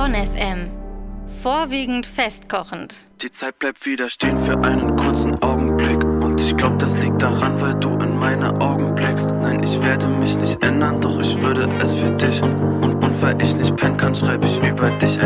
Bonn FM. Vorwiegend festkochend. Die Zeit bleibt wieder stehen für einen kurzen Augenblick. Und ich glaub, das liegt daran, weil du in meine Augen blickst. Nein, ich werde mich nicht ändern, doch ich würde es für dich. Und weil ich nicht pennen kann, schreibe ich über dich ein